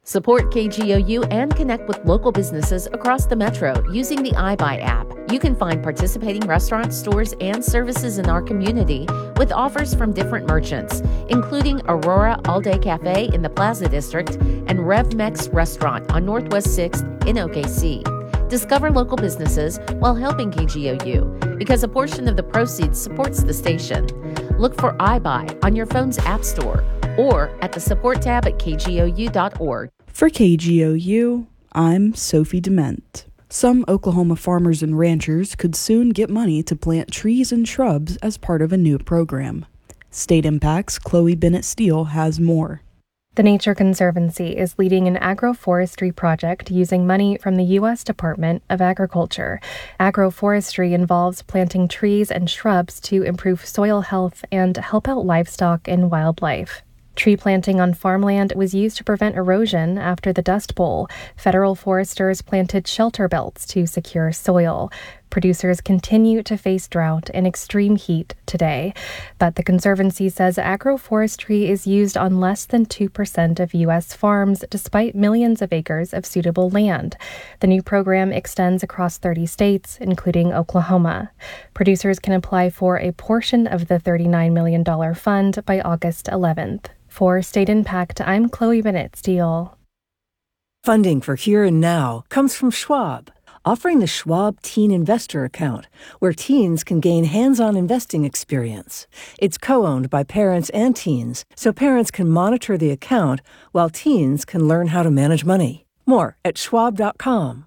Support KGOU and connect with local businesses across the metro using the iBuy app. You can find participating restaurants, stores, and services in our community with offers from different merchants, including Aurora All Day Cafe in the Plaza District and RevMex Restaurant on Northwest 6th in OKC. Discover local businesses while helping KGOU because a portion of the proceeds supports the station. Look for iBuy on your phone's app store or at the support tab at kgou.org. For KGOU, I'm Sophie Dement. Some Oklahoma farmers and ranchers could soon get money to plant trees and shrubs as part of a new program. State Impact's Chloe Bennett Steele has more. The Nature Conservancy is leading an agroforestry project using money from the U.S. Department of Agriculture. Agroforestry involves planting trees and shrubs to improve soil health and help out livestock and wildlife. Tree planting on farmland was used to prevent erosion after the Dust Bowl. Federal foresters planted shelter belts to secure soil. Producers continue to face drought and extreme heat today, but the Conservancy says agroforestry is used on less than 2% of U.S. farms, despite millions of acres of suitable land. The new program extends across 30 states, including Oklahoma. Producers can apply for a portion of the $39 million fund by August 11th. For State Impact, I'm Chloe Bennett Steele. Funding for Here and Now comes from Schwab, offering the Schwab Teen Investor Account, where teens can gain hands-on investing experience. It's co-owned by parents and teens, so parents can monitor the account while teens can learn how to manage money. More at schwab.com.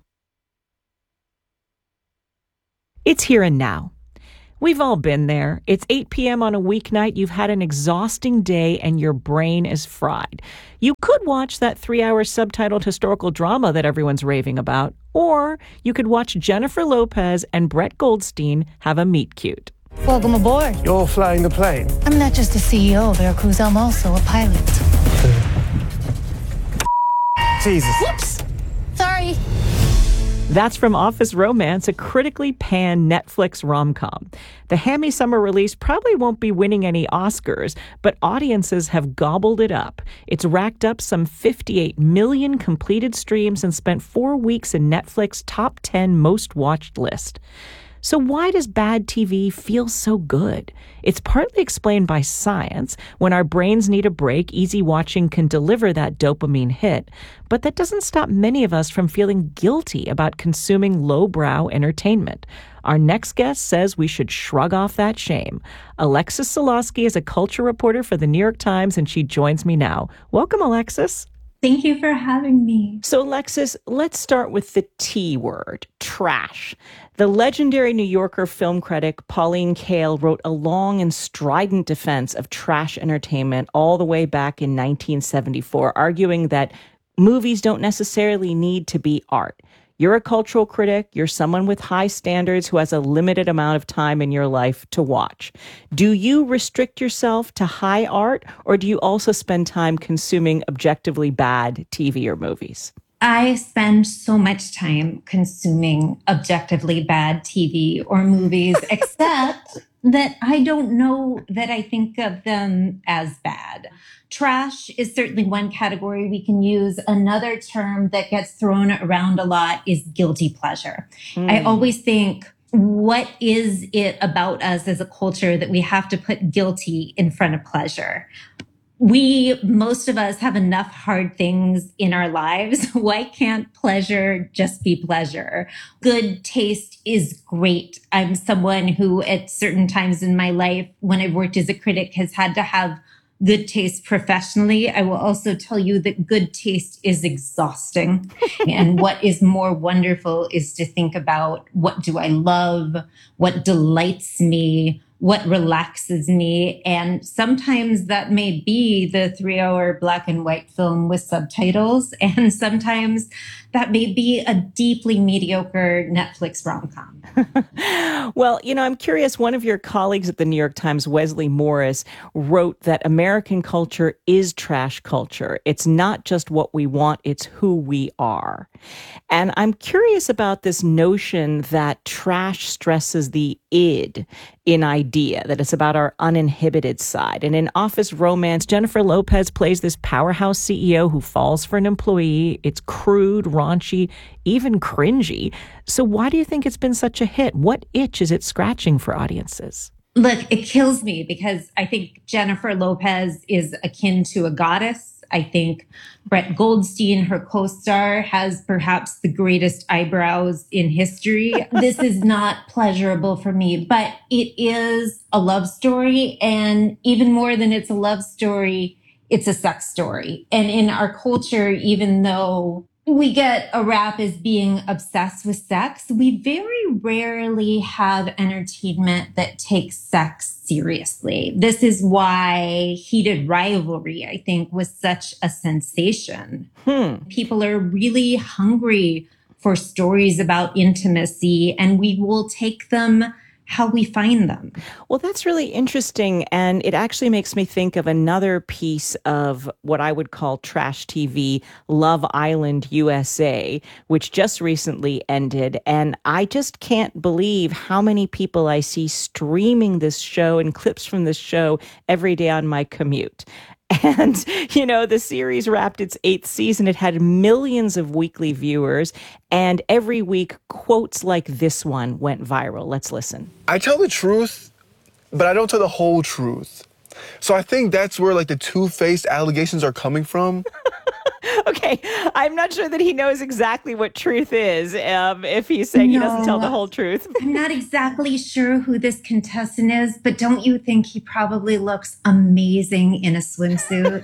It's Here and Now. We've all been there. It's 8 p.m. on a weeknight. You've had an exhausting day and your brain is fried. You could watch that 3-hour subtitled historical drama that everyone's raving about, or you could watch Jennifer Lopez and Brett Goldstein have a meet cute. Welcome aboard. You're flying the plane? I'm not just the CEO of Veracruz, I'm also a pilot. Jesus. Whoops! Sorry. That's from Office Romance, a critically panned Netflix rom-com. The hammy summer release probably won't be winning any Oscars, but audiences have gobbled it up. It's racked up some 58 million completed streams and spent 4 weeks in Netflix's top 10 most watched list. So why does bad TV feel so good? It's partly explained by science. When our brains need a break, easy watching can deliver that dopamine hit. But that doesn't stop many of us from feeling guilty about consuming lowbrow entertainment. Our next guest says we should shrug off that shame. Alexis Solosky is a culture reporter for the New York Times, and she joins me now. Welcome, Alexis. Thank you for having me. So, Alexis, let's start with the T word, trash. The legendary New Yorker film critic Pauline Kael wrote a long and strident defense of trash entertainment all the way back in 1974, arguing that movies don't necessarily need to be art. You're a cultural critic. You're someone with high standards who has a limited amount of time in your life to watch. Do you restrict yourself to high art, or do you also spend time consuming objectively bad TV or movies? I spend so much time consuming objectively bad TV or movies, except that I don't know that I think of them as bad. Trash is certainly one category we can use. Another term that gets thrown around a lot is guilty pleasure. I always think, what is it about us as a culture that we have to put guilty in front of pleasure? Most of us have enough hard things in our lives. Why can't pleasure just be pleasure? Good taste is great. I'm someone who at certain times in my life, when I've worked as a critic, has had to have good taste professionally. I will also tell you that good taste is exhausting. And what is more wonderful is to think about, what do I love? What delights me? What relaxes me? And sometimes that may be the 3-hour black and white film with subtitles. And sometimes that may be a deeply mediocre Netflix rom-com. Well, I'm curious. One of your colleagues at the New York Times, Wesley Morris, wrote that American culture is trash culture. It's not just what we want, it's who we are. And I'm curious about this notion that trash stresses the id in idea, that it's about our uninhibited side. And in Office Romance, Jennifer Lopez plays this powerhouse CEO who falls for an employee. It's crude, raunchy, even cringy. So why do you think it's been such a hit? What itch is it scratching for audiences? Look, it kills me because I think Jennifer Lopez is akin to a goddess. I think Brett Goldstein, her co-star, has perhaps the greatest eyebrows in history. This is not pleasurable for me, but it is a love story. And even more than it's a love story, it's a sex story. And in our culture, even though we get a rap as being obsessed with sex, we very rarely have entertainment that takes sex seriously. This is why Heated Rivalry, I think, was such a sensation. People are really hungry for stories about intimacy, and we will take them how we find them. Well, that's really interesting. And it actually makes me think of another piece of what I would call trash TV, Love Island USA, which just recently ended. And I just can't believe how many people I see streaming this show and clips from this show every day on my commute. And, the series wrapped its 8th season. It had millions of weekly viewers. And every week, quotes like this one went viral. Let's listen. I tell the truth, but I don't tell the whole truth. So I think that's where the two-faced allegations are coming from. Okay, I'm not sure that he knows exactly what truth is if he's saying he doesn't tell the whole truth. I'm not exactly sure who this contestant is, but don't you think he probably looks amazing in a swimsuit?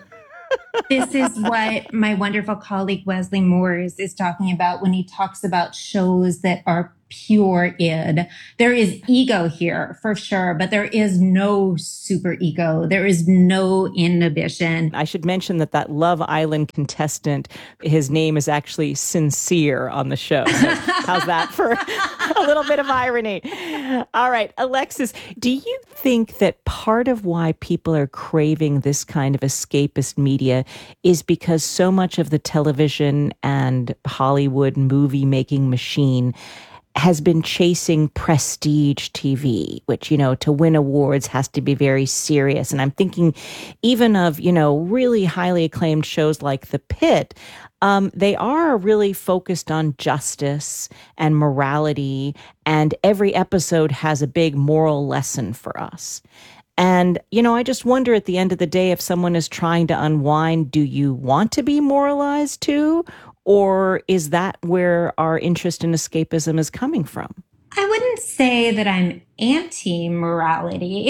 This is what my wonderful colleague Wesley Morris is talking about when he talks about shows that are pure id. There is ego here for sure, but there is no super ego. There is no inhibition. I should mention that Love Island contestant, his name is actually Sincere on the show. So how's that for a little bit of irony? All right, Alexis, do you think that part of why people are craving this kind of escapist media is because so much of the television and Hollywood movie-making machine has been chasing prestige TV, which, to win awards has to be very serious. And I'm thinking even of, really highly acclaimed shows like The Pitt. They are really focused on justice and morality, and every episode has a big moral lesson for us. And, I just wonder at the end of the day, if someone is trying to unwind, do you want to be moralized too? Or is that where our interest in escapism is coming from? I wouldn't say that I'm anti-morality.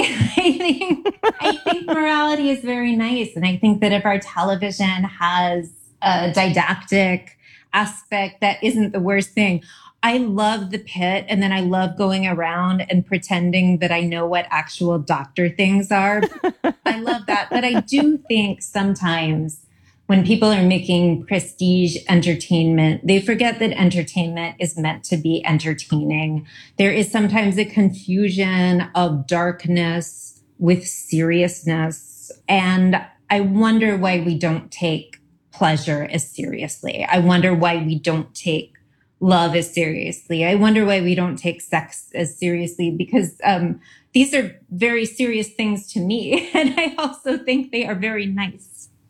I think morality is very nice. And I think that if our television has a didactic aspect, that isn't the worst thing. I love The Pitt, and then I love going around and pretending that I know what actual doctor things are. I love that. But I do think sometimes when people are making prestige entertainment, they forget that entertainment is meant to be entertaining. There is sometimes a confusion of darkness with seriousness. And I wonder why we don't take pleasure as seriously. I wonder why we don't take love as seriously. I wonder why we don't take sex as seriously, because these are very serious things to me. And I also think they are very nice.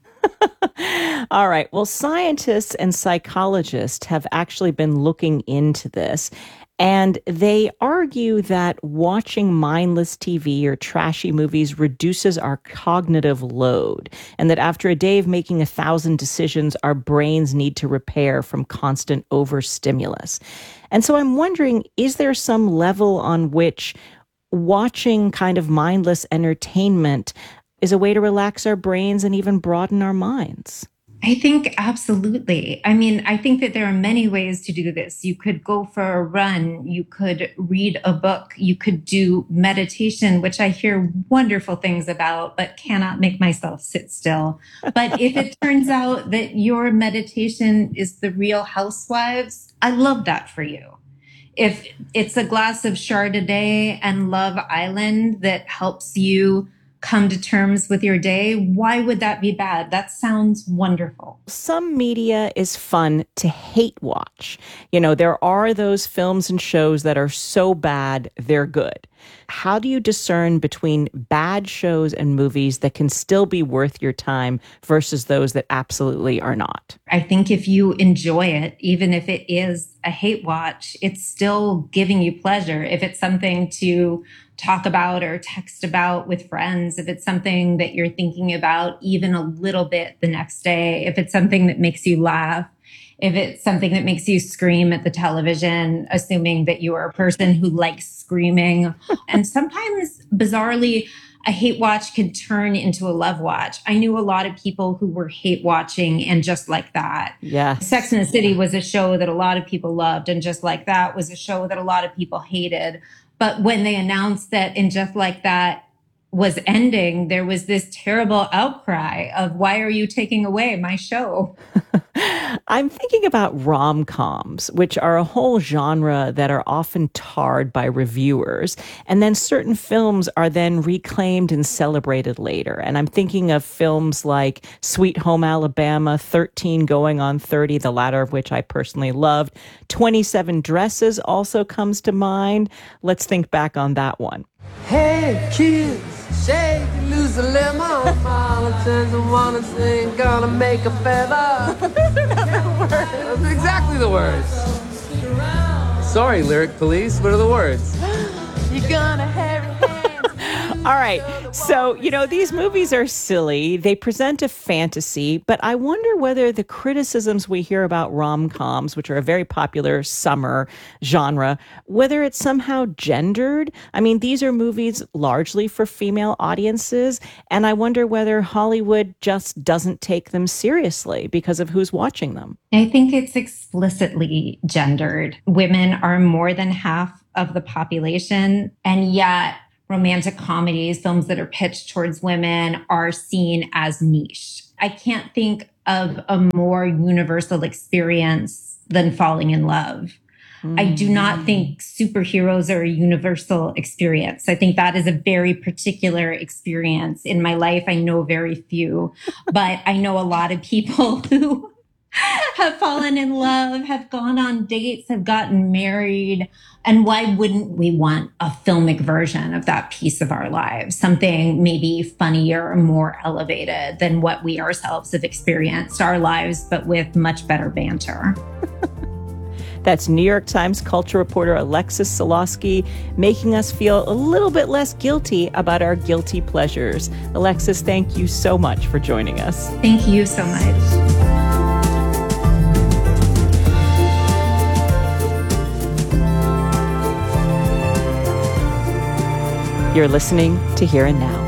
All right. Well, scientists and psychologists have actually been looking into this, and they argue that watching mindless TV or trashy movies reduces our cognitive load, and that after a day of making 1,000 decisions, our brains need to repair from constant overstimulus. And so I'm wondering, is there some level on which watching kind of mindless entertainment is a way to relax our brains and even broaden our minds? I think absolutely. I mean, I think that there are many ways to do this. You could go for a run. You could read a book. You could do meditation, which I hear wonderful things about, but cannot make myself sit still. But if it turns out that your meditation is the Real Housewives, I love that for you. If it's a glass of Chardonnay and Love Island that helps you come to terms with your day, why would that be bad? That sounds wonderful. Some media is fun to hate watch. You know, there are those films and shows that are so bad, they're good. How do you discern between bad shows and movies that can still be worth your time versus those that absolutely are not? I think if you enjoy it, even if it is a hate watch, it's still giving you pleasure. If it's something to talk about or text about with friends, if it's something that you're thinking about even a little bit the next day, if it's something that makes you laugh, if it's something that makes you scream at the television, assuming that you are a person who likes screaming. And sometimes, bizarrely, a hate watch can turn into a love watch. I knew a lot of people who were hate watching and Just Like That. Yeah. Sex and the City was a show that a lot of people loved, and Just Like That was a show that a lot of people hated. But when they announced that In Just Like That was ending, there was this terrible outcry of, why are you taking away my show? I'm thinking about rom-coms, which are a whole genre that are often tarred by reviewers. And then certain films are then reclaimed and celebrated later. And I'm thinking of films like Sweet Home Alabama, 13 Going on 30, the latter of which I personally loved. 27 Dresses also comes to mind. Let's think back on that one. Hey, kids, shake and lose a lemon. Politicians wanna sing, gonna make a feather. That's exactly the words. Sorry, lyric police, what are the words? You're gonna hurry hands. All right. So, you know, these movies are silly. They present a fantasy, but I wonder whether the criticisms we hear about rom-coms, which are a very popular summer genre, whether it's somehow gendered. I mean, these are movies largely for female audiences, and I wonder whether Hollywood just doesn't take them seriously because of who's watching them. I think it's explicitly gendered. Women are more than half of the population, and yet romantic comedies, films that are pitched towards women, are seen as niche. I can't think of a more universal experience than falling in love. I do not think superheroes are a universal experience. I think that is a very particular experience. In my life, I know very few, but I know a lot of people who have fallen in love, have gone on dates, have gotten married. And why wouldn't we want a filmic version of that piece of our lives? Something maybe funnier or more elevated than what we ourselves have experienced our lives, but with much better banter. That's New York Times culture reporter Alexis Solosky making us feel a little bit less guilty about our guilty pleasures. Alexis, thank you so much for joining us. Thank you so much. You're listening to Here and Now.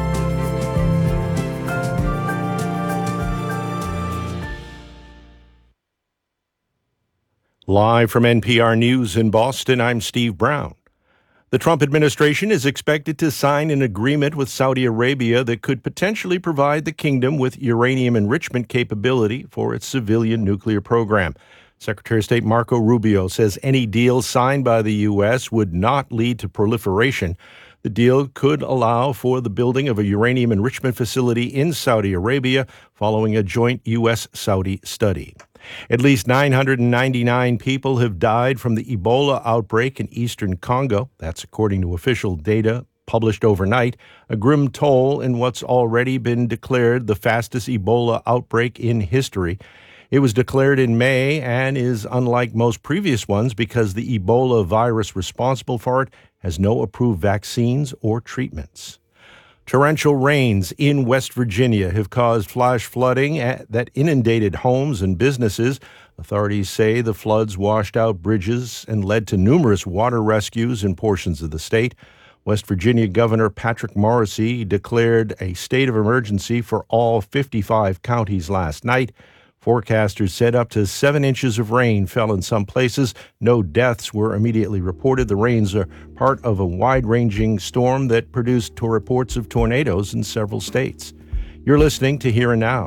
Live from NPR News in Boston, I'm Steve Brown. The Trump administration is expected to sign an agreement with Saudi Arabia that could potentially provide the kingdom with uranium enrichment capability for its civilian nuclear program. Secretary of State Marco Rubio says any deal signed by the U.S. would not lead to proliferation. The deal could allow for the building of a uranium enrichment facility in Saudi Arabia following a joint U.S.-Saudi study. At least 999 people have died from the Ebola outbreak in eastern Congo. That's according to official data published overnight, a grim toll in what's already been declared the fastest Ebola outbreak in history. It was declared in May and is unlike most previous ones because the Ebola virus responsible for it has no approved vaccines or treatments. Torrential rains in West Virginia have caused flash flooding that inundated homes and businesses. Authorities say the floods washed out bridges and led to numerous water rescues in portions of the state. West Virginia Governor Patrick Morrisey declared a state of emergency for all 55 counties last night. Forecasters said up to 7 inches of rain fell in some places. No deaths were immediately reported. The rains are part of a wide-ranging storm that produced reports of tornadoes in several states. You're listening to Here and Now.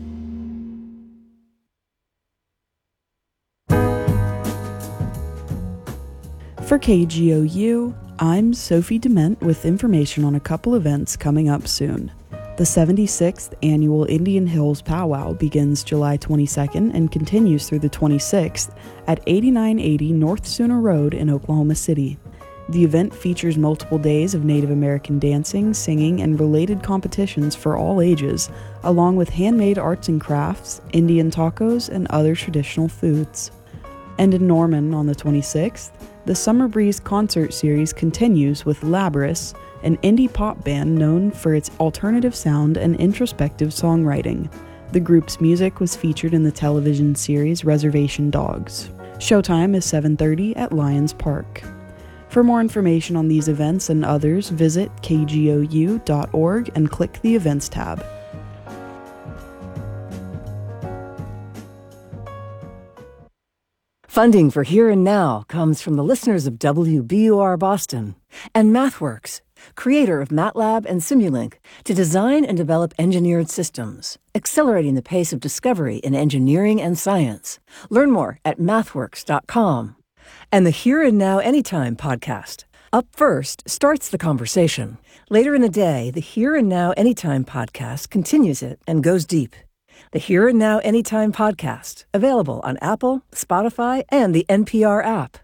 For KGOU, I'm Sophie Dement with information on a couple events coming up soon. The 76th Annual Indian Hills Powwow begins July 22nd and continues through the 26th at 8980 North Sooner Road in Oklahoma City. The event features multiple days of Native American dancing, singing, and related competitions for all ages, along with handmade arts and crafts, Indian tacos, and other traditional foods. And in Norman on the 26th, the Summer Breeze concert series continues with Labris, an indie pop band known for its alternative sound and introspective songwriting. The group's music was featured in the television series Reservation Dogs. Showtime is 7:30 at Lions Park. For more information on these events and others, visit kgou.org and click the Events tab. Funding for Here and Now comes from the listeners of WBUR Boston and MathWorks, creator of MATLAB and Simulink, to design and develop engineered systems, accelerating the pace of discovery in engineering and science. Learn more at mathworks.com. And the Here and Now Anytime podcast. Up First starts the conversation. Later in the day, the Here and Now Anytime podcast continues it and goes deep. The Here and Now Anytime podcast, available on Apple, Spotify, and the NPR app.